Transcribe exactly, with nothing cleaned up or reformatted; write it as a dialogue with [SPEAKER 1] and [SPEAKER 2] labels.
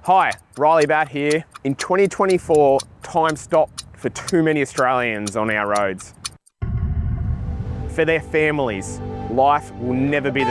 [SPEAKER 1] Hi, Riley Batt here. In twenty twenty-four, time stopped for too many Australians on our roads. For their families, life will never be the